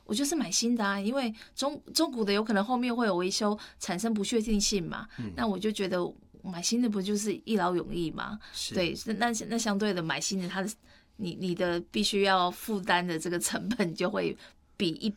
我就是买新的啊，因为中古的有可能后面会有维修，产生不确定性嘛。那我就觉得买新的不就是一劳永逸嘛？对，那相对的买新的，它的你的必须要负担的这个成本就会比